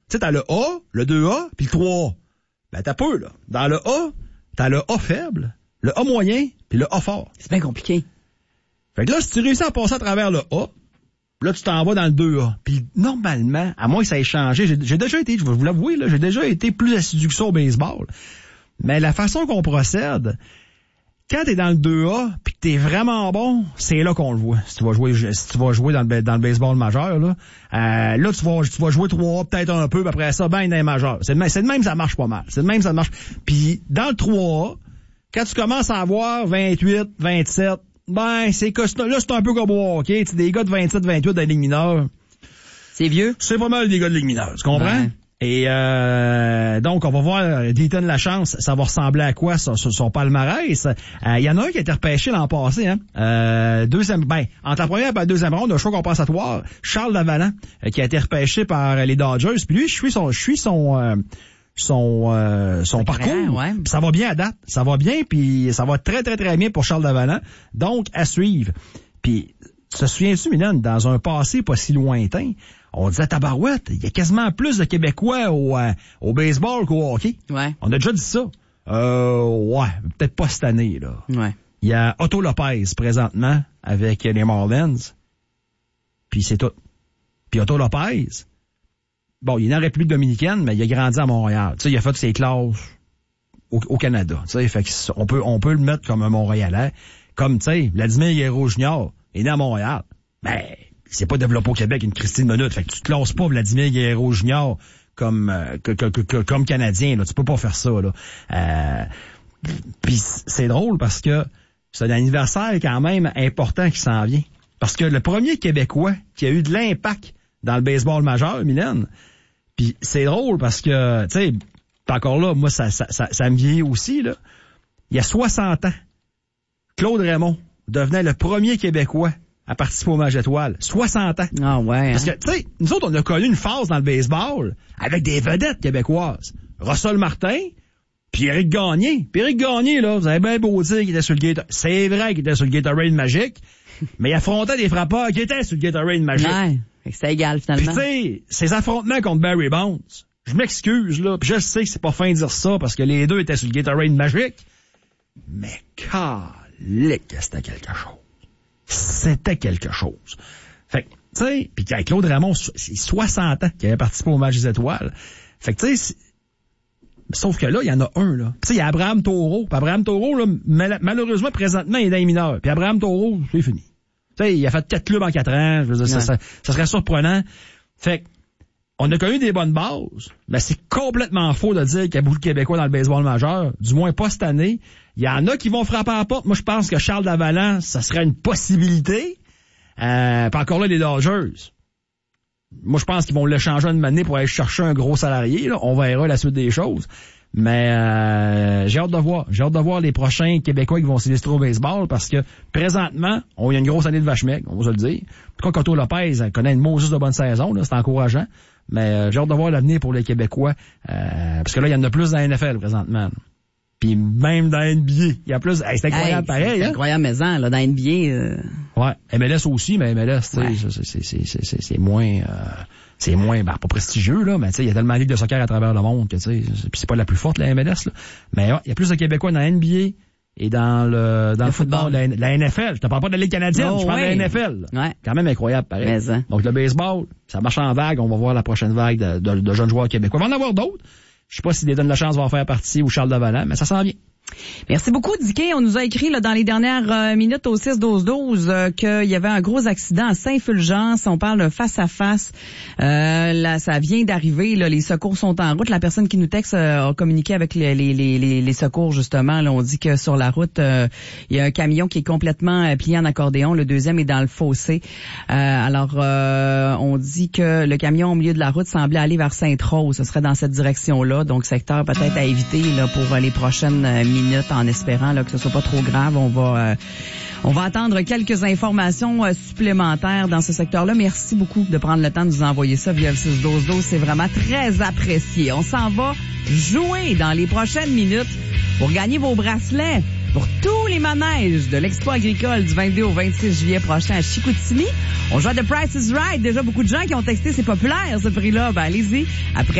sais, t'as le A, le 2A, puis le 3A. Ben, t'as peu, là. Dans le A, t'as le A faible, le A moyen, puis le A fort. C'est bien compliqué. Fait que là, si tu réussis à passer à travers le A, là, tu t'en vas dans le 2A. Puis normalement, à moins que ça ait changé, j'ai déjà été, je vais vous l'avouer, là, j'ai déjà été plus assidu que ça au baseball. Mais la façon qu'on procède, quand t'es dans le 2A pis que t'es vraiment bon, c'est là qu'on le voit. Si tu vas jouer dans le baseball majeur, là, là tu vas jouer 3A peut-être un peu, puis après ça, ben dans les majeurs. C'est de même ça marche pas mal. C'est de même ça marche. Puis dans le 3A, quand tu commences à avoir 28, 27, ben c'est que là c'est un peu comme au hockey, tu des gars de 27, 28 dans les ligues mineures. C'est vieux. C'est pas mal des gars de ligue mineure, tu comprends? Ouais. Et donc, on va voir Dayton Lachance, ça va ressembler à quoi son palmarès. Il y en a un qui a été repêché l'an passé, hein. Entre la première et la deuxième ronde, un choix compensatoire, Charles Lavalant, qui a été repêché par les Dodgers. Puis lui, je suis son parcours. Ouais. Ça va bien à date. Ça va bien, puis ça va très, très, très bien pour Charles Lavalant. Donc, à suivre. Puis, te souviens-tu, Mylène, dans un passé pas si lointain, on disait tabarouette, il y a quasiment plus de Québécois au baseball qu'au hockey. Ouais. On a déjà dit ça. Ouais, peut-être pas cette année, là. Ouais. Il y a Otto Lopez, présentement, avec les Marlins. Puis c'est tout. Puis Otto Lopez, bon, il est en République dominicaine, mais il a grandi à Montréal. Tu sais, il a fait ses classes au Canada. Tu sais, fait qu'on peut le mettre comme un Montréalais. Comme, tu sais, Vladimir Guerreiro Jr. est né à Montréal. Ben, c'est pas développé au Québec une Christine Minute. Fait que tu te classes pas Vladimir Guerreiro Jr. comme Canadien, là. Tu peux pas faire ça, là. Puis c'est drôle parce que c'est un anniversaire quand même important qui s'en vient. Parce que le premier Québécois qui a eu de l'impact dans le baseball majeur, Mylène, puis c'est drôle parce que, tu sais, encore là, moi, ça me vieillit aussi, là. Il y a 60 ans, Claude Raymond devenait le premier Québécois à participer au match étoile. 60 ans. Ah ouais. Parce que, tu sais, nous autres, on a connu une phase dans le baseball avec des vedettes québécoises. Russell Martin, puis Éric Gagné. Puis Éric Gagné, là, vous avez bien beau dire qu'il était sur le Gatorade. C'est vrai qu'il était sur le Gatorade magique, mais il affrontait des frappeurs qui étaient sur le Gatorade magique. Ouais. C'était égal, finalement. Puis, tu sais, ces affrontements contre Barry Bonds, je m'excuse, là, puis je sais que c'est pas fin de dire ça parce que les deux étaient sur le Gatorade magique, mais calique, c'était quelque chose. C'était quelque chose. Fait que, tu sais, pis Claude Raymond, c'est 60 ans qu'il avait participé au match des étoiles. Fait que, tu sais, sauf que là, il y en a un, là. Tu sais, il y a Abraham Taureau. Puis Abraham Taureau, là, malheureusement, présentement, il est dans les mineurs. Puis Abraham Taureau, c'est fini. Tu sais, il a fait 4 clubs en 4 ans. Je veux dire, ça serait surprenant. Fait que, on a connu des bonnes bases, mais c'est complètement faux de dire qu'il y a beaucoup de Québécois dans le baseball majeur. Du moins, pas cette année. Il y en a qui vont frapper à la porte. Moi, je pense que Charles Lavalant, ça serait une possibilité. Puis encore là, les Dodgers. Moi, je pense qu'ils vont l'échanger une année pour aller chercher un gros salarié. Là. On verra la suite des choses. Mais j'ai hâte de voir. J'ai hâte de voir les prochains Québécois qui vont s'illustrer au baseball parce que présentement, il y a une grosse année de vache maigre, on va se le dire. En tout cas, Otto Lopez connaît une Moses de bonne saison. Là, c'est encourageant. Mais j'ai hâte de voir l'avenir pour les Québécois. Parce que là, il y en a plus dans la NFL présentement. Puis même dans la NBA, il y a plus. Hey, c'est incroyable pareil. C'est incroyable, mais là, dans la NBA. Ouais, MLS aussi, mais MLS, tu sais, c'est moins. Pas prestigieux, là, mais tu sais, il y a tellement de ligues de soccer à travers le monde que tu sais, puis c'est pas la plus forte, la MLS, là. Mais il y a plus de Québécois dans la NBA et dans le football, la NFL. Je te parle pas de la Ligue canadienne, je parle de la NFL. Ouais. Quand même incroyable, pareil. Donc le baseball, ça marche en vague. On va voir la prochaine vague de jeunes joueurs québécois. Il va en avoir d'autres. Je sais pas si Dayton Lachance va en faire partie ou Charles Lavalant, mais ça s'en vient. Merci beaucoup, Dicky. On nous a écrit là, dans les dernières minutes au 6-12-12 qu'il y avait un gros accident à Saint-Fulgence. On parle face à face. Là, ça vient d'arriver. Là, les secours sont en route. La personne qui nous texte a communiqué avec les secours, justement. Là, on dit que sur la route, il y a un camion qui est complètement plié en accordéon. Le deuxième est dans le fossé. Alors, on dit que le camion au milieu de la route semblait aller vers Sainte-Rose. Ce serait dans cette direction-là. Donc, secteur peut-être à éviter là pour les prochaines minutes, en espérant là que ce soit pas trop grave. On va attendre quelques informations supplémentaires dans ce secteur-là. Merci beaucoup de prendre le temps de nous envoyer ça via le 6-12-12. C'est vraiment très apprécié. On s'en va jouer dans les prochaines minutes pour gagner vos bracelets pour tous les manèges de l'Expo agricole du 22 au 26 juillet prochain à Chicoutimi. On joue à The Price is Right. Déjà beaucoup de gens qui ont texté, c'est populaire ce prix-là. Ben allez-y. Après